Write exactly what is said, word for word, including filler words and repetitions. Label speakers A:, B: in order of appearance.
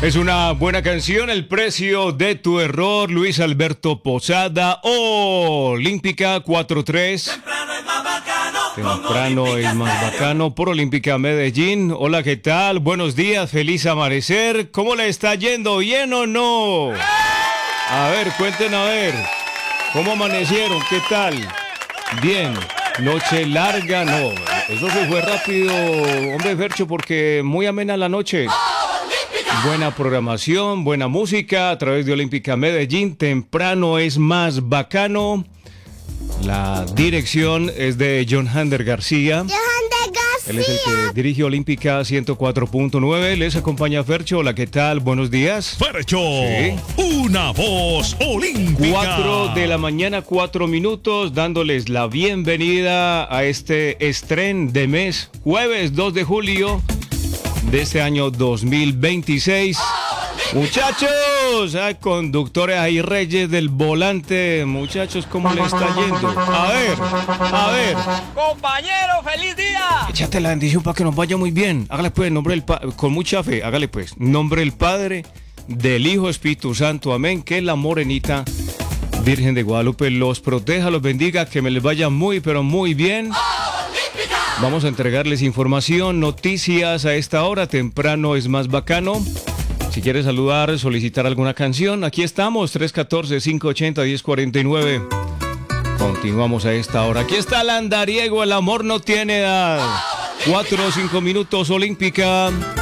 A: Es una buena canción, El precio de tu error, Luis Alberto Posada, Olímpica cuatro tres.
B: Temprano es más bacano.
A: Temprano es más bacano por Olímpica Medellín. Hola, ¿qué tal? Buenos días, feliz amanecer. ¿Cómo le está yendo? ¿Bien o no? A ver, cuenten a ver. ¿Cómo amanecieron? ¿Qué tal? Bien. Noche larga, no. Eso se fue rápido, hombre Fercho, porque muy amena la noche. Buena programación, buena música a través de Olímpica Medellín. Temprano es más bacano. La dirección es de John Hander García. Él es el que dirige Olímpica ciento cuatro punto nueve. Les acompaña Fercho. Hola, ¿qué tal? Buenos días.
C: Fercho,
A: Sí.
C: una voz olímpica.
A: Cuatro de la mañana, cuatro minutos, dándoles la bienvenida a este estreno de mes, jueves dos de julio de este año dos mil veintiséis. Muchachos, hay conductores ahí, reyes del volante. Muchachos, ¿cómo le está yendo? A ver, a ver.
D: Compañero, feliz día.
A: Échate la bendición para que nos vaya muy bien. Hágale pues, nombre del pa- con mucha fe, hágale pues. Nombre del Padre, del Hijo, Espíritu Santo, amén. Que la morenita Virgen de Guadalupe los proteja, los bendiga, que me les vaya muy, pero muy bien. Vamos a entregarles información, noticias a esta hora. Temprano es más bacano. Si quieres saludar, solicitar alguna canción, aquí estamos, tres uno cuatro, cinco ocho cero, uno cero cuatro nueve. Continuamos a esta hora. Aquí está el andariego, el amor no tiene edad. Cuatro o cinco minutos, Olímpica.